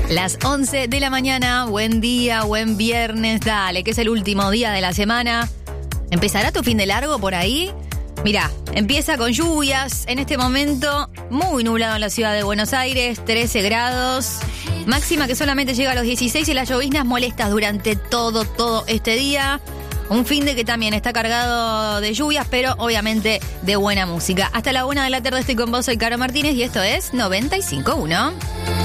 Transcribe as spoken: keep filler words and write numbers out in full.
Las once de la mañana, buen día, buen viernes, dale, que es el último día de la semana. ¿Empezará tu fin de largo por ahí? Mirá, empieza con lluvias, en este momento muy nublado en la ciudad de Buenos Aires, trece grados, máxima que solamente llega a los dieciséis y las lloviznas molestas durante todo, todo este día. Un fin de que también está cargado de lluvias, pero obviamente de buena música. Hasta la una de la tarde estoy con vos, soy Caro Martínez y esto es noventa y cinco punto uno.